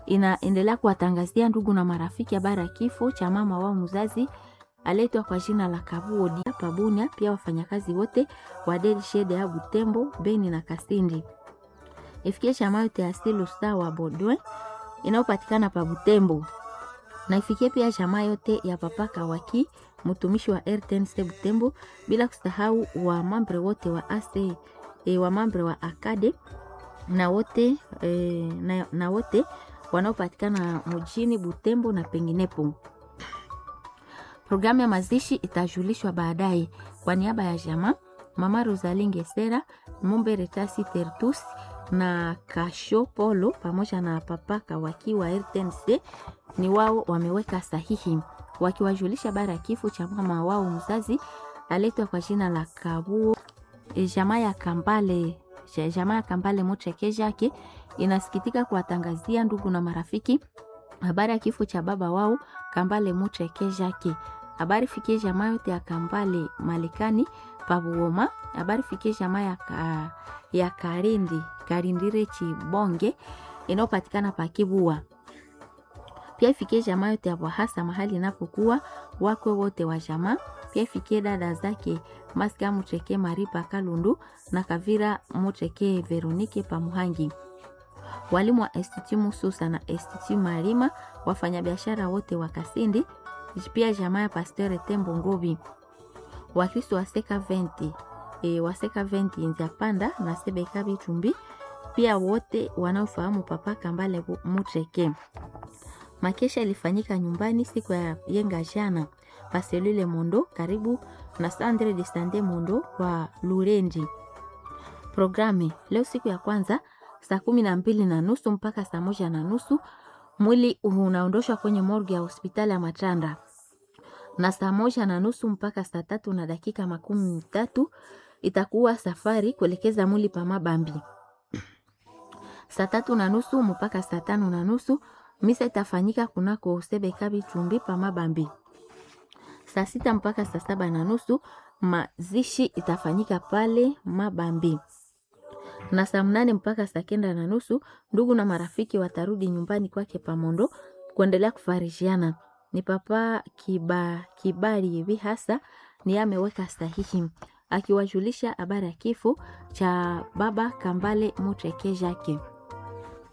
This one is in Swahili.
inaendelea kuwatangazia ndugu na marafiki habari ya kifo cha mama wao mzazi aletwa kwa jina la Kabuo Dia Pabunya, pia wafanyakazi wote wa Del Shede ya Butembo, Beni na Kasindi. Ifikie chama yote ya Stilu Star wa Bodwe inayopatikana pa Butembo. Na ifikie pia chama yote ya Papa Kawaki, mtumishi wa RTNC Butembo, bila kusahau wa mambre wote wa AC, wa mambre wa Akade na wote na wote wanaopatikana mjini Butembo na penginepo. Programu ya mazishi itajulishwa baadaye. Kwa niaba ya jamaa, Mama Rosalinge Sera, Mumbe Retasi Tertus na Kasho Polo pamoja na Papa Kawaki wa RTNC ni wao wameweka sahihi wakiwajulisha habari ya kifo cha mama wao mzazi aletwa kwa jina la Kabuo. Jamaa ya Kambale Mutrekejake inasikitika kuwatangazia ndugu na marafiki habari ya kifo cha baba wao Kambale Mutrekejake. Habari fikie jamaa yote ya Kambale Malekani Pabuoma. Habari fikie jamaa ya Karindire Chibonge inayopatikana pa Kibua. Pia ifikie jamaa yote ya Wahasa mahali inapokuwa wakwe wote wa jamaa. Pia ifikie dada zake Maska Mutreke Maripa Kalundu na Kavira Mutreke Veronike Pamuhangi. Walimu wa Institut Mususa na Institut Marima, wafanyabiashara wote wa Kasindi, pia jamaa ya Pasteur Tembo Ngobi. Wakristo wa Seka 20 Nzapanda na Sebeka Bitumbi, pia wote wanaofahamu Papa Kambale Mutreke. Makesha ilifanyika nyumbani siku ya yenga jana Paselule Mondo karibu na Sandre de Sande Mondo kwa Lurendi. Programe leo siku ya kwanza saa 12:30 mpaka saa 1:30 mwili unaondoshwa kwenye morgue ya hospitali ya Matanda. Na saa 1:30 mpaka saa 3:30 itakuwa safari kuelekeza mwili pa Mabambi. Saa 3:30 mpaka saa 5:30 misa itafanyika kunako Sebeka Bitumbi pa Mabambi. Saa 6 mpaka saa 7:30 mazishi itafanyika pale Mabambi. Na saa 8 mpaka saa 9:30 ndugu na marafiki watarudi nyumbani kwake Pamondo kuendelea kufarishiana. Ni Papa Kibali hivi hasa ni ameweka sahihi akiwajulisha habari ya kifo cha baba Kambale Mutrekejake.